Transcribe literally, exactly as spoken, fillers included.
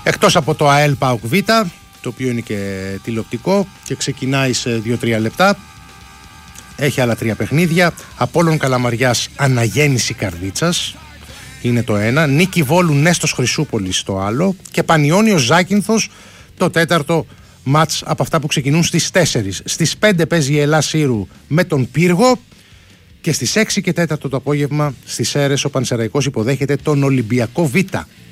Εκτός από το ΑΕΛ ΠΑΟΚ Β, το οποίο είναι και τηλεοπτικό και ξεκινάει σε δύο τρία λεπτά. Έχει άλλα τρία παιχνίδια. Απόλλων Καλαμαριάς Αναγέννηση Καρδίτσας είναι το ένα. Νίκη Βόλου Νέστος Χρυσούπολης το άλλο. Και Πανιώνιος Ζάκυνθος το τέταρτο μάτς από αυτά που ξεκινούν στις τέσσερις. Στις πέντε παίζει η Ελλάς Σύρου με τον Πύργο. Και στις έξι και τέταρτο το απόγευμα στις Σέρρες ο Πανσεραϊκός υποδέχεται τον Ολυμπιακό Β.